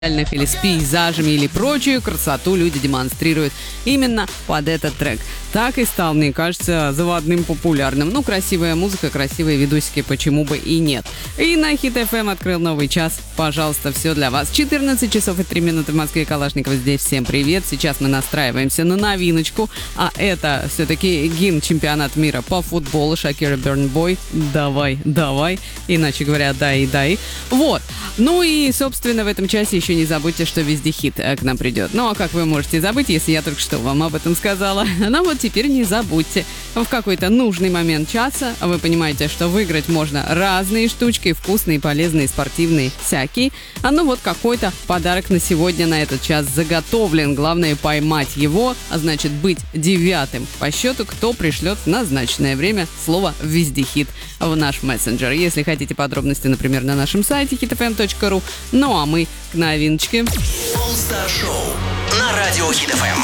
или с пейзажами, или прочую красоту люди демонстрируют именно под этот трек. Так и стал, мне кажется, заводным популярным. Ну, красивая музыка, красивые видосики, почему бы и нет. И на Hit FM открыл новый час. Пожалуйста, все для вас. 14 часов и 3 минуты в Москве. Калашников здесь. Всем привет. Сейчас мы настраиваемся на новиночку. А это все-таки гимн чемпионата мира по футболу. Шакира Burna Boy. Давай, давай. Иначе говоря, дай и дай. Вот. Ну и, собственно, в этом часе еще не забудьте, что везде хит к нам придет. Ну а как вы можете забыть, если я только что вам об этом сказала? Ну вот теперь не забудьте. В какой-то нужный момент часа вы понимаете, что выиграть можно разные штучки, вкусные, полезные, спортивные, всякие. А ну вот какой-то подарок на сегодня, на этот час заготовлен. Главное поймать его, а значит быть 9-м по счету, кто пришлет в назначенное время слово «Везде хит» в наш мессенджер. Если хотите подробности, например, на нашем сайте hitfm.ru. Ну а мы к новиночке. All Star Show на радио Hit FM.